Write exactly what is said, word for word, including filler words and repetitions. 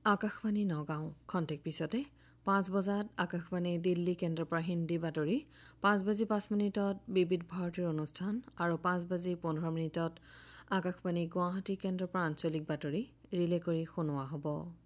আকাশবাণী নগাঁও খন্তেক পিছতে পাঁচ বজাত আকাশবাণী দিল্লী কেন্দ্ৰৰ পৰা হিন্দী বাতৰি, পাঁচ বাজি পাঁচ মিনিটত বিবিধ ভাৰতীৰ অনুষ্ঠান আৰু পাঁচ বাজি পোন্ধৰ মিনিটত আকাশবাণী গুৱাহাটী কেন্দ্ৰৰ পৰা আঞ্চলিক বাতৰি ৰিলে কৰি শুনোৱা হ'ব।